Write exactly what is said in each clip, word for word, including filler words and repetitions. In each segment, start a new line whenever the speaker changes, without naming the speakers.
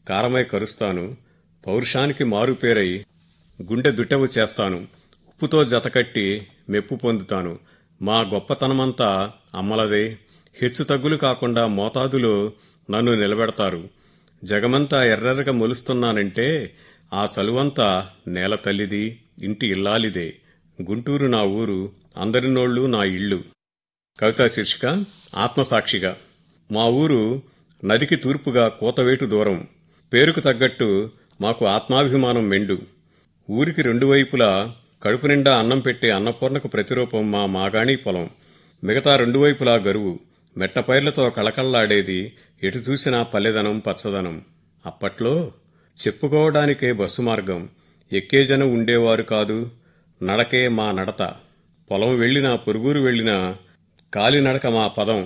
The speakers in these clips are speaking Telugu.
కారమై కరుస్తాను, పౌరుషానికి మారుపేరై గుండె దుట్టెవు చేస్తాను, ఉప్పుతో జతకట్టి మెప్పు పొందుతాను. మా గొప్పతనమంతా అమ్మలదే, హెచ్చుతగ్గులు కాకుండా మోతాదులో నన్ను నిలబెడతారు. జగమంతా ఎర్రెర్రగా మొలుస్తున్నానంటే ఆ చలువంతా నేల తల్లిది, ఇంటి ఇల్లాలిదే. గుంటూరు నా ఊరు, అందరినోళ్ళు నా ఇళ్ళు. కవితా శీర్షిక ఆత్మసాక్షిగా. మా ఊరు నదికి తూర్పుగా కూతవేటు దూరం. పేరుకు తగ్గట్టు మాకు ఆత్మాభిమానం మెండు. ఊరికి రెండు వైపులా కడుపు నిండా అన్నం పెట్టే అన్నపూర్ణకు ప్రతిరూపం మా మాగాణి పొలం. మిగతా రెండు వైపులా గరువు, మెట్టపైర్లతో కళకళ్లాడేది ఎటు చూసినా పల్లెదనం, పచ్చదనం. అప్పట్లో చెప్పుకోవడానికే బస్సు మార్గం, ఎక్కే జనం ఉండేవారు కాదు. నడకే మా నడత. పొలం వెళ్లినా పొరుగురు వెళ్లినా కాలినడక మా పదం.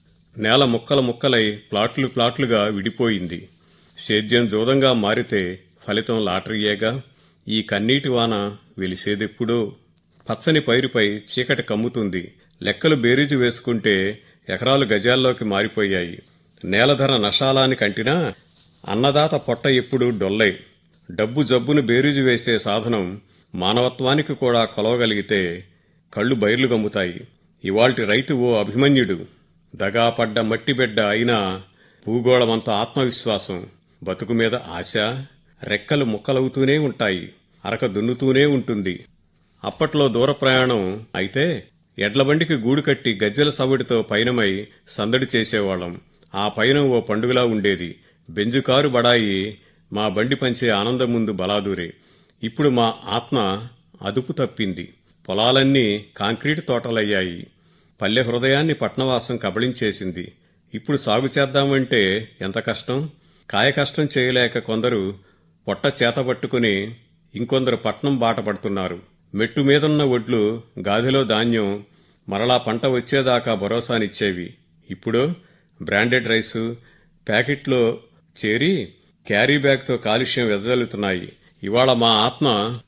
నేల ముక్కల ముక్కలై ప్లాట్లు ప్లాట్లుగా విడిపోయింది. సేద్యం జోదంగా మారితే ఫలితం లాటరీయేగా. ఈ కన్నీటి వాన వెలిసేదెప్పుడో. పచ్చని పైరుపై చీకటి కమ్ముతుంది. లెక్కలు బేరీజు వేసుకుంటే ఎకరాలు గజాల్లోకి మారిపోయాయి. నేలధర నషాలానికి అంటినా అన్నదాత పొట్ట ఎప్పుడూ డొల్లై. డబ్బు జబ్బును బేరీజు వేసే సాధనం మానవత్వానికి కూడా కొలవగలిగితే కళ్ళు బైర్లు గమ్ముతాయి. ఇవాల్టి రైతు ఓ అభిమన్యుడు. దగాపడ్డ మట్టిబిడ్డ అయినా భూగోళమంత ఆత్మవిశ్వాసం. బతుకు మీద ఆశ. రెక్కలు ముక్కలవుతూనే ఉంటాయి, అరక దున్నుతూనే ఉంటుంది. అప్పట్లో దూర ప్రయాణం అయితే ఎడ్లబండికి గూడు కట్టి గజ్జెల సవ్వడితో పయనమై సందడి చేసేవాళ్లం. ఆ పయనం ఓ పండుగలా ఉండేది. బెంజుకారు బడాయి మా బండి పంచే ఆనందం ముందు బలాదూరే. ఇప్పుడు మా ఆత్మ అదుపు తప్పింది. పొలాలన్నీ కాంక్రీటు తోటలయ్యాయి. పల్లె హృదయాన్ని పట్నవాసం కబళించేసింది. ఇప్పుడు సాగు చేద్దామంటే ఎంత కష్టం. కాయకష్టం చేయలేక కొందరు పొట్ట చేతబట్టుకుని ఇంకొందరు పట్నం బాట పడుతున్నారు. మెట్టు మీదున్న ఒడ్లు, గాదిలో ధాన్యం మరలా పంట వచ్చేదాకా భరోసానిచ్చేవి. ఇప్పుడు బ్రాండెడ్ రైసు ప్యాకెట్లో చేరి క్యారీ బ్యాగ్తో కాలుష్యం వెదజల్లుతున్నాయి. ఇవాళ మా ఆత్మ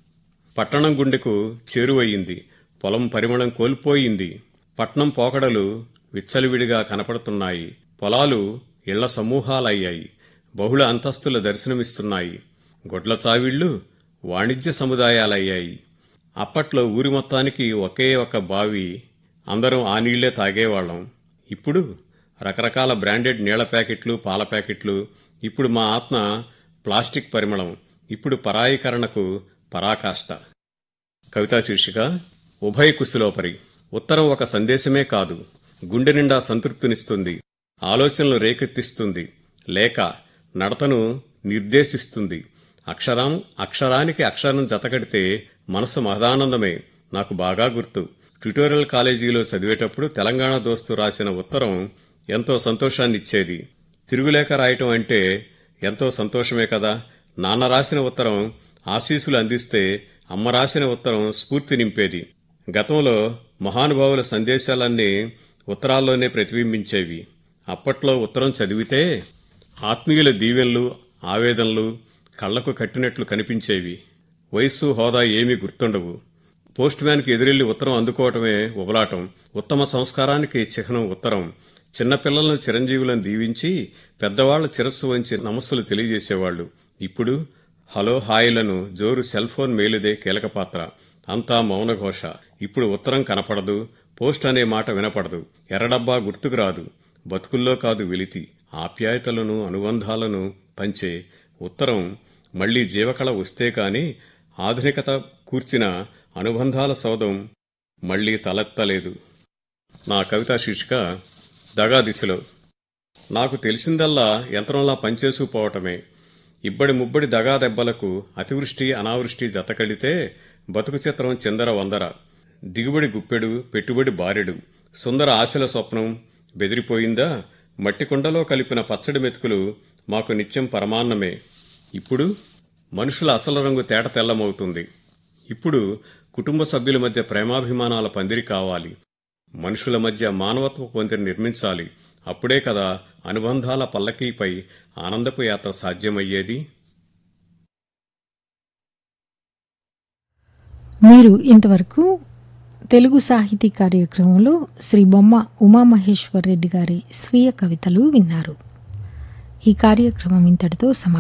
పట్టణం గుండెకు చేరువయ్యింది. పొలం పరిమళం కోల్పోయింది. పట్నం పోకడలు విచ్చలివిడిగా కనపడుతున్నాయి. పొలాలు ఇళ్ల సమూహాలయ్యాయి. బహుళ అంతస్తుల దర్శనమిస్తున్నాయి. గొడ్ల చావిళ్లు వాణిజ్య సముదాయాలయ్యాయి. అప్పట్లో ఊరి మొత్తానికి ఒకే ఒక బావి, అందరం ఆ నీళ్లే తాగేవాళ్లం. ఇప్పుడు రకరకాల బ్రాండెడ్ నీళ్ల ప్యాకెట్లు, పాల ప్యాకెట్లు. ఇప్పుడు మా ఆత్మ ప్లాస్టిక్ పరిమళం. ఇప్పుడు పరాయీకరణకు పరాకాష్ట. కవితా శీర్షిక ఉభయ కుశలోపరి. ఉత్తరం ఒక సందేశమే కాదు, గుండె నిండా సంతృప్తినిస్తుంది, ఆలోచనలు రేకెత్తిస్తుంది, లేక నడతను నిర్దేశిస్తుంది. అక్షరం అక్షరానికి అక్షరం జతకడితే మనసు మహదానందమే. నాకు బాగా గుర్తు, ట్యుటోరియల్ కాలేజీలో చదివేటప్పుడు తెలంగాణ దోస్తు రాసిన ఉత్తరం ఎంతో సంతోషాన్నిచ్చేది. తిరుగులేఖ రాయటం అంటే ఎంతో సంతోషమే కదా. నాన్న రాసిన ఉత్తరం ఆశీస్సులు అందిస్తే అమ్మ రాసిన ఉత్తరం స్ఫూర్తి నింపేది. గతంలో మహానుభావుల సందేశాలన్నీ ఉత్తరాల్లోనే ప్రతిబింబించేవి. అప్పట్లో ఉత్తరం చదివితే ఆత్మీయుల దీవెనలు, ఆవేదనలు కళ్లకు కట్టినట్లు కనిపించేవి. వయస్సు, హోదా ఏమీ గుర్తుండవు. పోస్ట్ మ్యాన్కి ఎదురెళ్లి ఉత్తరం అందుకోవటమే ఉబలాటం. ఉత్తమ సంస్కారానికి చిహ్నం ఉత్తరం. చిన్నపిల్లలను చిరంజీవులను దీవించి పెద్దవాళ్ల చిరస్సు వంచి నమస్సులు తెలియజేసేవాళ్లు. ఇప్పుడు హలో హాయిలను జోరు సెల్ ఫోన్ మేలుదే కీలక పాత్ర. అంతా మౌనఘోష. ఇప్పుడు ఉత్తరం కనపడదు, పోస్ట్ అనే మాట వినపడదు, ఎర్రడబ్బా గుర్తుకు రాదు. బతుకుల్లో కాదు వెలితి, ఆప్యాయతలను, అనుబంధాలను పంచే ఉత్తరం మళ్లీ జీవకళ వస్తే కాని ఆధునికత కూర్చిన అనుబంధాల సౌధం మళ్లీ తలెత్తలేదు. నా కవితా శీర్షిక దగా దిశలో. నాకు తెలిసిందల్లా యంత్రంలా పనిచేసుకుపోవటమే. ఇబ్బడి ముబ్బడి దగా దెబ్బలకు అతివృష్టి అనావృష్టి జతకడితే బతుకు చిత్రం చిందర వందర. దిగుబడి గుప్పెడు, పెట్టుబడి బారెడు. సుందర ఆశల స్వప్నం బెదిరిపోయిందా? మట్టి కుండలో కలిపిన పచ్చడి మెతుకులు మాకు నిత్యం పరమాన్నమే. ఇప్పుడు మనుషుల అసలు రంగు తేట తెల్లమవుతుంది. ఇప్పుడు కుటుంబ సభ్యుల మధ్య ప్రేమాభిమానాల పందిరి కావాలి. మనుషుల మధ్య మానవత్వ పొందిని నిర్మించాలి. అప్పుడే కదా అనుబంధాల పల్లకీపై ఆనందపు యాత్ర సాధ్యమయ్యేది.
మీరు ఇంతవరకు తెలుగు సాహితీ కార్యక్రమంలో శ్రీ బొమ్మ ఉమామహేశ్వర్ రెడ్డి గారి స్వీయ కవితలు విన్నారు. ఈ కార్యక్రమం ఇంతటితో సమాప్తం.